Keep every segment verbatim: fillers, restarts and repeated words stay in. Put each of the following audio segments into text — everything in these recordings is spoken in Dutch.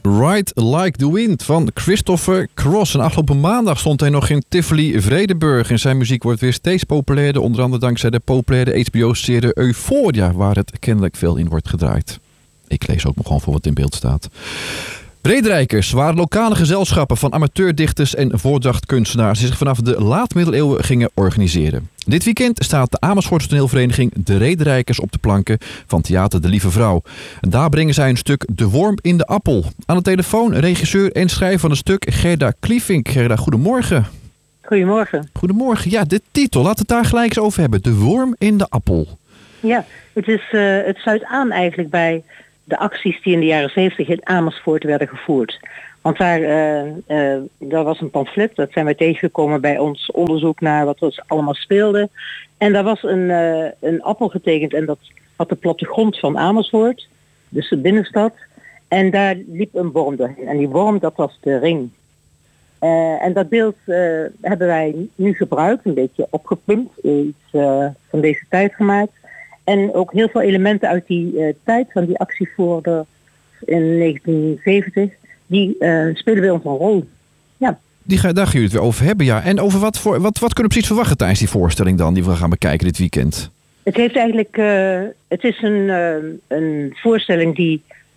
Ride Like the Wind van Christopher Cross. En afgelopen maandag stond hij nog in Tivoli Vredenburg. En zijn muziek wordt weer steeds populairder. Onder andere dankzij de populaire H B O-serie Euphoria, waar het kennelijk veel in wordt gedraaid. Ik lees ook nog gewoon voor wat in beeld staat. Rederijkers waren lokale gezelschappen van amateurdichters en voordrachtkunstenaars die zich vanaf de laat-middeleeuwen gingen organiseren. Dit weekend staat de Amersfoortse toneelvereniging De Rederijkers op de planken van Theater De Lieve Vrouw. En daar brengen zij een stuk De Worm in de Appel. Aan de telefoon regisseur en schrijver van het stuk Gerda Kliefink. Gerda, goedemorgen. Goedemorgen. Goedemorgen. Ja, de titel, laten we het daar gelijk eens over hebben. De Worm in de Appel. Ja, het, is, uh, het sluit aan eigenlijk bij de acties die in de jaren zeventig in Amersfoort werden gevoerd. Want daar, uh, uh, daar was een pamflet, dat zijn wij tegengekomen bij ons onderzoek naar wat er allemaal speelde. En daar was een, uh, een appel getekend en dat had de plattegrond van Amersfoort, dus de binnenstad. En daar liep een worm doorheen. En die worm, dat was de ring. Uh, en dat beeld uh, hebben wij nu gebruikt, een beetje opgepimpt, iets uh, van deze tijd gemaakt. En ook heel veel elementen uit die uh, tijd van die actievoerder in negentien zeventig, die uh, spelen bij ons een rol. Ja. Die ga, daar gaan jullie het weer over hebben, ja. En over wat, voor, wat, wat kunnen we precies verwachten tijdens die voorstelling dan, die we gaan bekijken dit weekend? Het heeft eigenlijk, uh, het is een, uh, een voorstelling die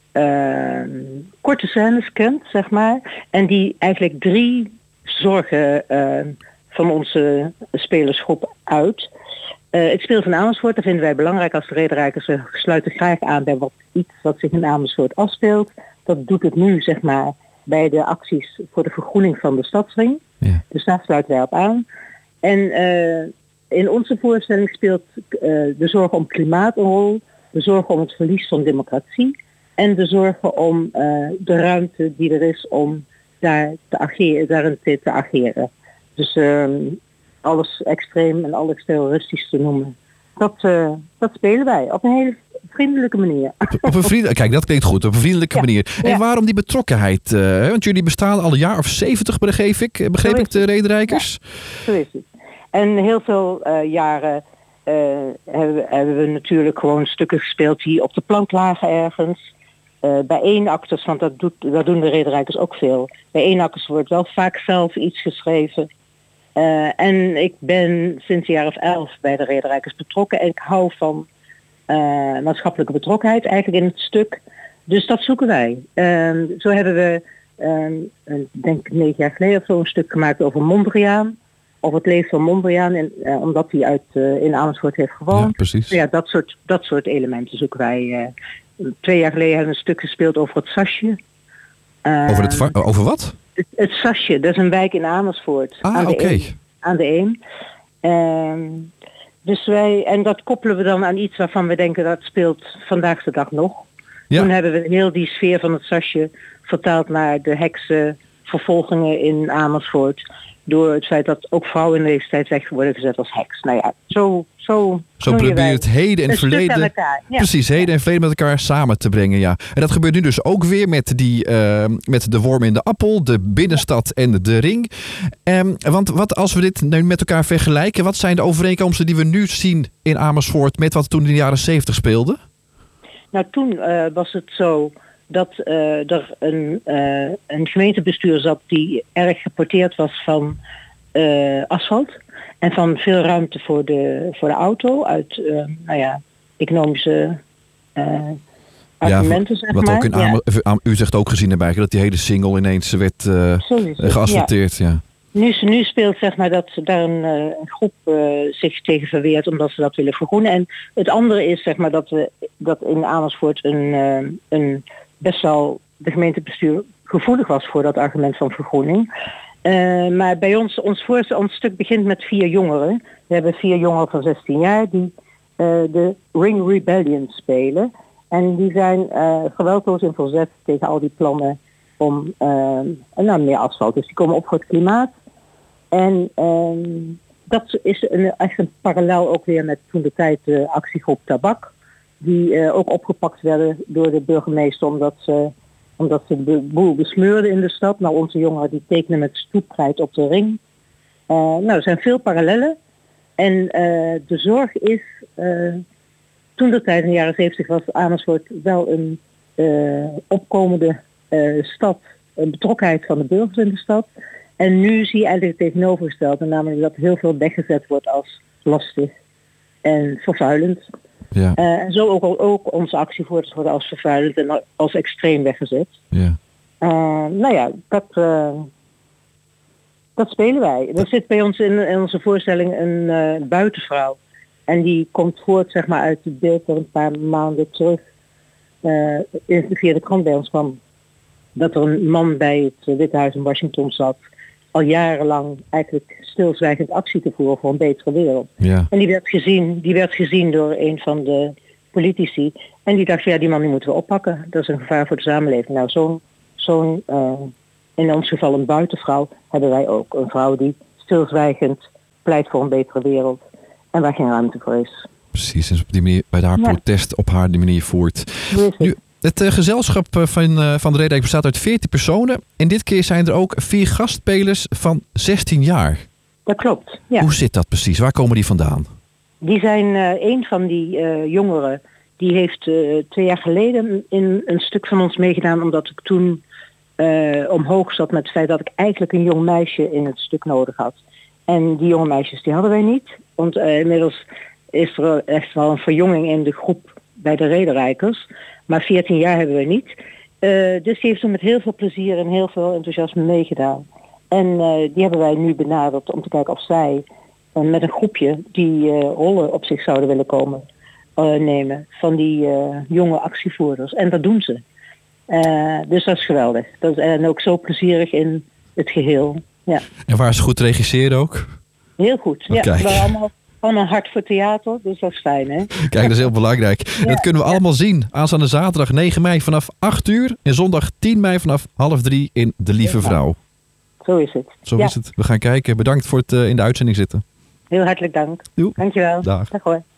uh, korte scènes kent, zeg maar. En die eigenlijk drie zorgen uh, van onze spelersgroep uit. Uh, het speel van Amersfoort, dat vinden wij belangrijk als de Rederijkers. We sluiten graag aan bij wat iets wat zich in Amersfoort afspeelt. Dat doet het nu, zeg maar, bij de acties voor de vergroening van de stadsring. Ja. Dus daar sluiten wij op aan. En uh, in onze voorstelling speelt uh, de zorg om klimaat een rol, de zorg om het verlies van democratie en de zorgen om uh, de ruimte die er is om daar te ageren, daarin te, te ageren. Dus uh, alles extreem en alles terroristisch te noemen. Dat, uh, dat spelen wij op een hele vriendelijke manier. Op een vriend... Kijk, dat klinkt goed. Op een vriendelijke ja. manier. En ja. waarom die betrokkenheid? Uh, want jullie bestaan al een jaar of zeventig, begreep ik, begreep ik de Rederijkers? Ja, zo is het. En heel veel uh, jaren uh, hebben, we, hebben we natuurlijk gewoon stukken gespeeld die op de plank lagen ergens. Uh, bij eenakters, want dat, doet, dat doen de Rederijkers ook veel. Bij eenakters wordt wel vaak zelf iets geschreven. Uh, en ik ben sinds een jaar of elf bij de Rederijkers betrokken. En ik hou van uh, maatschappelijke betrokkenheid eigenlijk in het stuk. Dus dat zoeken wij. Uh, zo hebben we, uh, denk ik negen jaar geleden of zo, een stuk gemaakt over Mondriaan. Over het leven van Mondriaan, en, uh, omdat hij uit, uh, in Amersfoort heeft gewoond. Ja, precies. Ja, dat soort, dat soort elementen zoeken wij. Uh, twee jaar geleden hebben we een stuk gespeeld over het Sasje. Uh, over, het va- over wat? Het, het Sasje, dat is een wijk in Amersfoort. Ah, oké. Okay. Aan de Eem. Um, dus wij, en dat koppelen we dan aan iets waarvan we denken dat speelt vandaag de dag nog. Ja. Toen hebben we heel die sfeer van het Sasje vertaald naar de heksenvervolgingen in Amersfoort. Door het feit dat ook vrouwen in deze tijd weg worden gezet als heks. Nou ja, zo... Zo, zo probeer je het heden en verleden, ja. precies, heden en verleden met elkaar samen te brengen, ja. En dat gebeurt nu dus ook weer met, die, uh, met de worm in de appel, de binnenstad en de ring. Um, want wat als we dit nu met elkaar vergelijken, wat zijn de overeenkomsten die we nu zien in Amersfoort met wat toen in de jaren zeventig speelde? Nou, toen uh, was het zo dat uh, er een, uh, een gemeentebestuur zat die erg geporteerd was van uh, asfalt. En van veel ruimte voor de, voor de auto uit, uh, nou ja, economische uh, argumenten, ja, zeg wat maar. Ook in Amer, ja. U zegt ook gezien erbij dat die hele single ineens werd uh, geasfalteerd. Ja. Ja. Nu, nu speelt zeg maar dat daar een, uh, een groep uh, zich tegen verweert omdat ze dat willen vergroenen. En het andere is zeg maar dat we dat in Amersfoort een, uh, een best wel de gemeentebestuur gevoelig was voor dat argument van vergroening. Uh, maar bij ons, ons, voorstel, ons stuk begint met vier jongeren. We hebben vier jongeren van zestien jaar die uh, de Ring Rebellion spelen. En die zijn uh, geweldloos in verzet tegen al die plannen om uh, nou, meer asfalt. Dus die komen op voor het klimaat. En uh, dat is een, echt een parallel ook weer met toen de tijd de actiegroep Tabak. Die uh, ook opgepakt werden door de burgemeester omdat ze... omdat ze de boel besmeurden in de stad. Nou, onze jongeren die tekenen met stoepkrijt op de ring. Uh, nou, er zijn veel parallellen. En uh, de zorg is... Uh, toen de tijd in de jaren zeventig was Amersfoort wel een uh, opkomende uh, stad, een betrokkenheid van de burgers in de stad. En nu zie je eigenlijk het tegenovergestelde, namelijk dat heel veel weggezet wordt als lastig en vervuilend. Ja. Uh, en zo ook, ook onze actievoerders worden als vervuilend en als extreem weggezet. Ja. Uh, nou ja, dat, uh, dat spelen wij. Er zit bij ons in, in onze voorstelling een uh, buitenvrouw. En die komt voort zeg maar, uit het beeld dat een paar maanden terug uh, via de krant bij ons kwam. Dat er een man bij het Witte Huis in Washington zat, al jarenlang eigenlijk stilzwijgend actie te voeren voor een betere wereld. Ja. En die werd gezien, die werd gezien door een van de politici. En die dacht, ja, die man die moeten we oppakken. Dat is een gevaar voor de samenleving. Nou, zo'n, zo'n uh, in ons geval een buitenvrouw, hebben wij ook. Een vrouw die stilzwijgend pleit voor een betere wereld. En waar geen ruimte voor is. Precies, en op die manier bij haar ja. protest op haar die manier voert. Nu, het uh, gezelschap van, uh, van de Reedijk bestaat uit veertien personen. En dit keer zijn er ook vier gastspelers van zestien jaar. Dat klopt, ja. Hoe zit dat precies? Waar komen die vandaan? Die zijn, uh, een van die uh, jongeren, die heeft uh, twee jaar geleden in een stuk van ons meegedaan, omdat ik toen uh, omhoog zat met het feit dat ik eigenlijk een jong meisje in het stuk nodig had. En die jonge meisjes die hadden wij niet. Want uh, inmiddels is er echt wel een verjonging in de groep bij de Rederijkers. Maar veertien jaar hebben we niet. Uh, dus die heeft er met heel veel plezier en heel veel enthousiasme meegedaan. En uh, die hebben wij nu benaderd om te kijken of zij uh, met een groepje die uh, rollen op zich zouden willen komen uh, nemen. Van die uh, jonge actievoerders. En dat doen ze. Uh, dus dat is geweldig. Dat is, en ook zo plezierig in het geheel. Ja. En waar is goed te regisseren ook? Heel goed. Ja, we hebben allemaal, allemaal hart voor theater, dus dat is fijn, hè? Kijk, dat is heel belangrijk. Ja, en dat kunnen we ja. allemaal zien. Aanstaande zaterdag negen mei vanaf acht uur en zondag tien mei vanaf half drie in De Lieve Vrouw. Zo is het. Zo ja. is het. We gaan kijken. Bedankt voor het uh, in de uitzending zitten. Heel hartelijk dank. Doei. Dankjewel. Dag. Dag hoor.